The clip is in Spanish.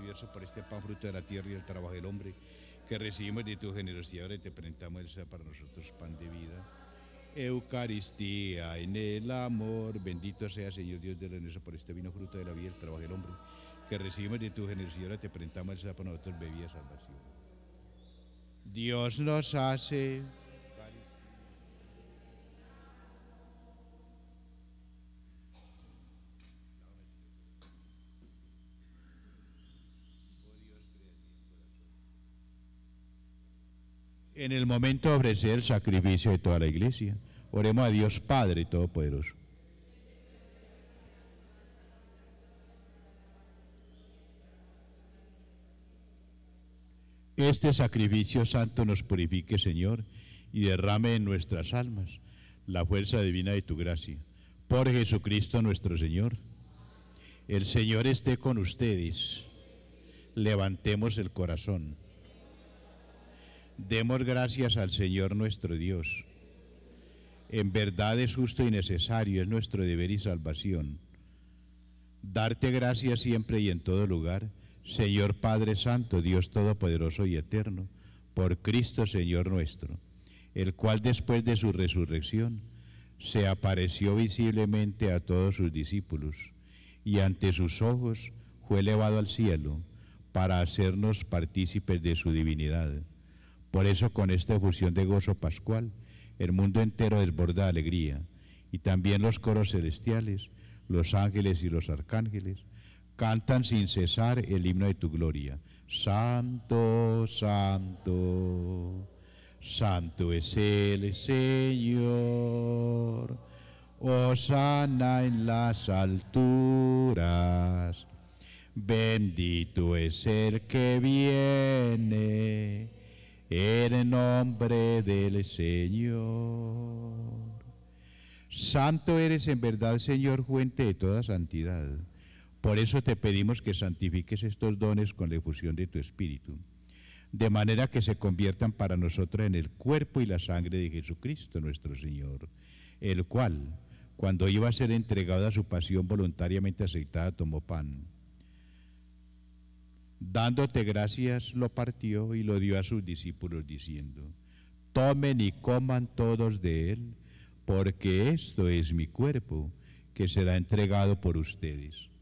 universo, por este pan fruto de la tierra y el trabajo del hombre, que recibimos de tu generosidad, ahora te presentamos el sea para nosotros pan de vida. Eucaristía en el amor, bendito sea Señor Dios del universo por este vino fruto de la vida y el trabajo del hombre, que recibimos de tu generosidad, ahora te presentamos el sea para nosotros bebida de salvación. Dios nos hace en el momento de ofrecer el sacrificio de toda la iglesia. Oremos a Dios Padre Todopoderoso. Este sacrificio santo nos purifique, Señor, y derrame en nuestras almas la fuerza divina de tu gracia. Por Jesucristo nuestro Señor. El Señor esté con ustedes. Levantemos el corazón. Demos gracias al Señor nuestro Dios. En verdad es justo y necesario, es nuestro deber y salvación. Darte gracias siempre y en todo lugar, Señor Padre Santo, Dios Todopoderoso y Eterno, por Cristo Señor nuestro, el cual después de su resurrección se apareció visiblemente a todos sus discípulos y ante sus ojos fue elevado al cielo para hacernos partícipes de su divinidad. Por eso, con esta efusión de gozo pascual, el mundo entero desborda de alegría, y también los coros celestiales, los ángeles y los arcángeles, cantan sin cesar el himno de tu gloria. Santo, santo, santo es el Señor. Hosana en las alturas. Bendito es el que viene en nombre del Señor. Santo eres en verdad, Señor, fuente de toda santidad. Por eso te pedimos que santifiques estos dones con la efusión de tu Espíritu, de manera que se conviertan para nosotros en el cuerpo y la sangre de Jesucristo nuestro Señor, el cual, cuando iba a ser entregado a su pasión voluntariamente aceptada, tomó pan. Dándote gracias, lo partió y lo dio a sus discípulos, diciendo: tomen y coman todos de él, porque esto es mi cuerpo, que será entregado por ustedes.